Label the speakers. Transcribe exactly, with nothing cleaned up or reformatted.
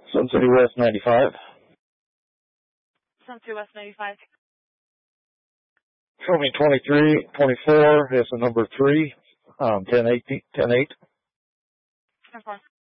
Speaker 1: Sun City West ninety-five.
Speaker 2: Sun City West ninety-five.
Speaker 1: Show me twenty-three, twenty-four, it's the number three, um, ten eight, ten eight.
Speaker 2: ten four.